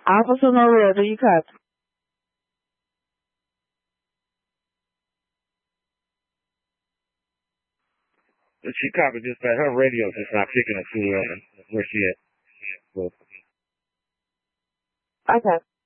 Officer Norrell, do you copy? She copied just that. Her radio's just not picking up too well where she at. So, Okay.